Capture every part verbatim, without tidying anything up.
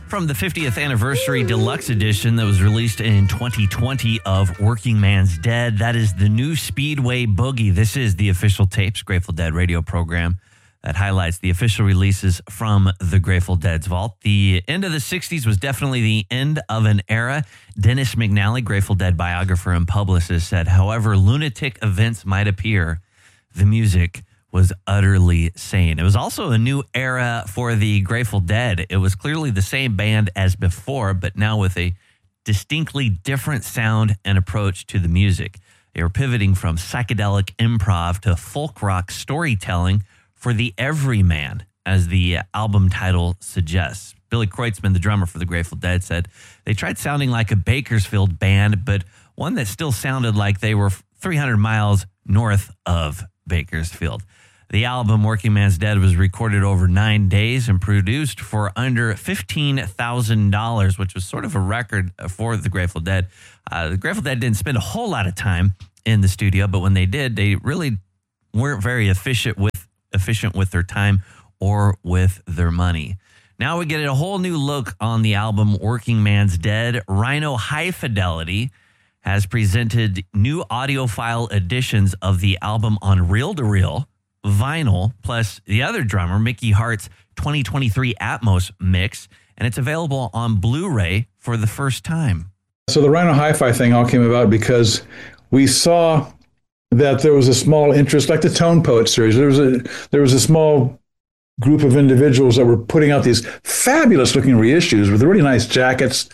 From the fiftieth anniversary deluxe edition that was released in twenty twenty of Working Man's Dead, that is the new Speedway Boogie. This is the official Tapes Grateful Dead radio program that highlights the official releases from the Grateful Dead's vault. The end of the sixties was definitely the end of an era. Dennis McNally, Grateful Dead biographer and publicist, said, however lunatic events might appear, the music was utterly sane. It was also a new era for the Grateful Dead. It was clearly the same band as before, but now with a distinctly different sound and approach to the music. They were pivoting from psychedelic improv to folk rock storytelling for the everyman, as the album title suggests. Billy Kreutzmann, the drummer for the Grateful Dead, said they tried sounding like a Bakersfield band, but one that still sounded like they were three hundred miles north of Bakersfield. The album Working Man's Dead was recorded over nine days and produced for under fifteen thousand dollars, which was sort of a record for the Grateful Dead. Uh, the Grateful Dead didn't spend a whole lot of time in the studio, but when they did, they really weren't very efficient with efficient with their time or with their money. Now we get a whole new look on the album Working Man's Dead. Rhino High Fidelity has presented new audiophile editions of the album on reel-to-reel vinyl, plus the other drummer, Mickey Hart's twenty twenty-three Atmos mix, and it's available on Blu-ray for the first time. So the Rhino Hi-Fi thing all came about because we saw that there was a small interest, like the Tone Poet series. There was a there was a small group of individuals that were putting out these fabulous-looking reissues with really nice jackets.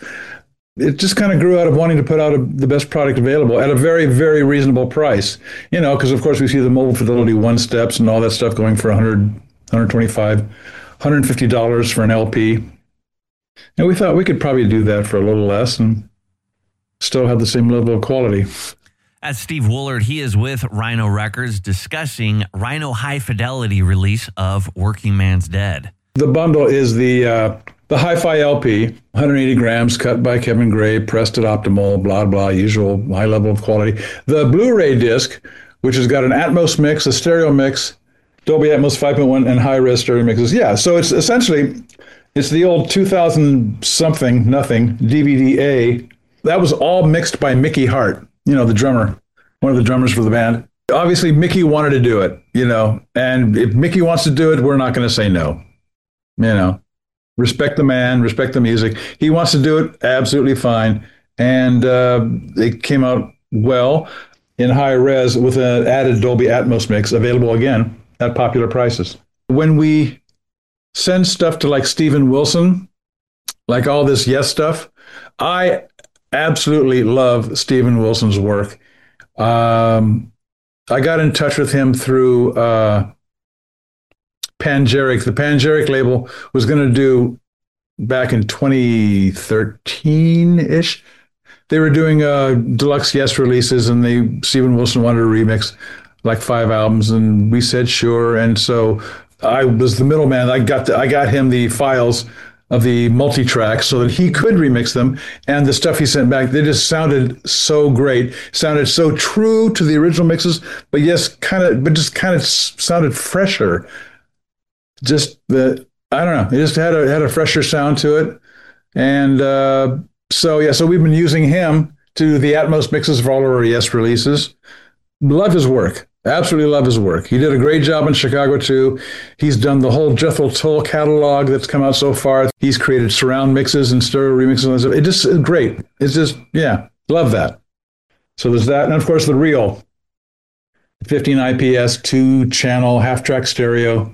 It just kind of grew out of wanting to put out a, the best product available at a very, very reasonable price. You know, because of course we see the Mobile Fidelity One Steps and all that stuff going for one hundred, one twenty-five, one hundred fifty dollars for an L P. And we thought we could probably do that for a little less and still have the same level of quality. That's Steve Woolard. He is with Rhino Records discussing Rhino High Fidelity release of Working Man's Dead. The bundle is the uh, the Hi-Fi L P, one hundred eighty grams, cut by Kevin Gray, pressed at optimal, blah, blah, usual high level of quality. The Blu-ray disc, which has got an Atmos mix, a stereo mix, Dolby Atmos five point one, and high-res stereo mixes. Yeah, so it's essentially, it's the old two thousand something, nothing, D V D A. That was all mixed by Mickey Hart, you know, the drummer, one of the drummers for the band. Obviously, Mickey wanted to do it, you know, and if Mickey wants to do it, we're not going to say no, you know. Respect the man, respect the music. He wants to do it, absolutely fine. And uh, it came out well in high res with an added Dolby Atmos mix, available again at popular prices. When we send stuff to like Steven Wilson, like all this Yes stuff, I absolutely love Steven Wilson's work. Um, I got in touch with him through uh, Pangeric. The Pangeric label was going to do, back in twenty thirteen-ish, they were doing uh, deluxe Yes releases, and they Steven Wilson wanted to remix like five albums, and we said sure. And so I was the middleman. I got the, I got him the files of the multi-tracks so that he could remix them. And the stuff he sent back, they just sounded so great, sounded so true to the original mixes, but yes, kind of, but just kind of sounded fresher. Just the, I don't know, it just had a had a fresher sound to it. And uh, so, yeah, so we've been using him to do the Atmos mixes for all of our Yes releases. Love his work. Absolutely love his work. He did a great job in Chicago, too. He's done the whole Jethro Tull catalog that's come out so far. He's created surround mixes and stereo remixes and stuff. It just is great. It's just, yeah, love that. So there's that. And, of course, the Real fifteen I P S, two-channel, half-track stereo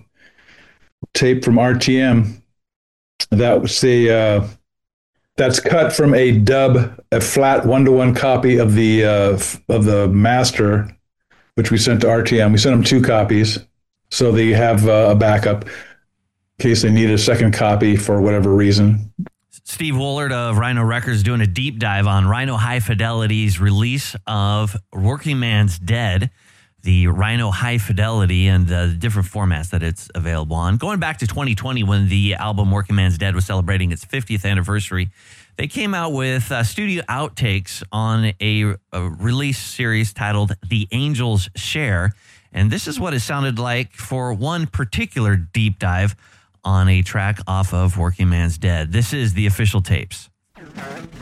tape from R T M. That was the uh, that's cut from a dub, a flat one-to-one copy of the uh, of the master, which we sent to R T M. We sent them two copies, so they have uh, a backup in case they need a second copy for whatever reason. Steve Woolard of Rhino Records doing a deep dive on Rhino High Fidelity's release of Working Man's Dead, the Rhino High Fidelity, and the different formats that it's available on. Going back to twenty twenty, when the album Working Man's Dead was celebrating its fiftieth anniversary, they came out with uh, studio outtakes on a, a release series titled The Angels Share. And this is what it sounded like for one particular deep dive on a track off of Working Man's Dead. This is the Official Tapes.